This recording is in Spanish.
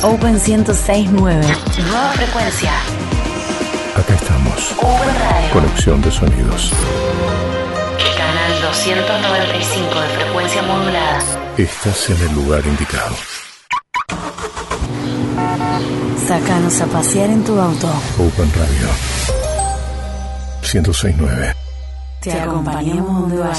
Open 106.9. Nueva frecuencia. Acá estamos. Open Radio. Conexión de sonidos. Canal 295 de frecuencia modulada. Estás en el lugar indicado. Sácanos a pasear en tu auto. Open Radio 106.9. Te acompañamos donde vayas.